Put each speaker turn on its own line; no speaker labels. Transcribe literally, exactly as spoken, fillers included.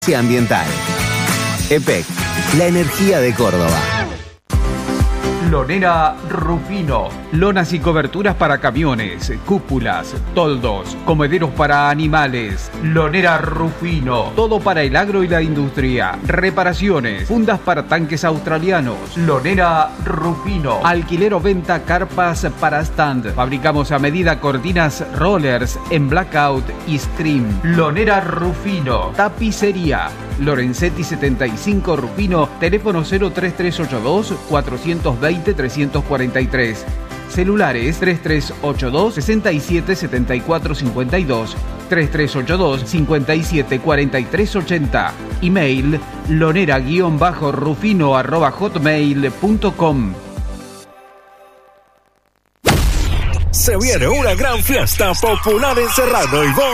ambiental. E P E C, la energía de Córdoba.
Lonera Rufino. Lonas y coberturas para camiones, cúpulas, toldos, comederos para animales. Lonera Rufino. Todo para el agro y la industria. Reparaciones, fundas para tanques australianos. Lonera Rufino. Alquiler o venta carpas para stand. Fabricamos a medida cortinas rollers en blackout y stream. Lonera Rufino. Tapicería. Lorenzetti setenta y cinco Rufino, teléfono cero tres tres ocho dos, cuatro dos cero, tres cuatro tres. Celulares tres tres ocho dos, seis siete siete cuatro cinco dos, tres tres ocho dos, cinco siete cuatro tres ocho cero. Email lonera-rufino arroba hotmail punto com.
Se viene una gran fiesta popular en Serrano y vos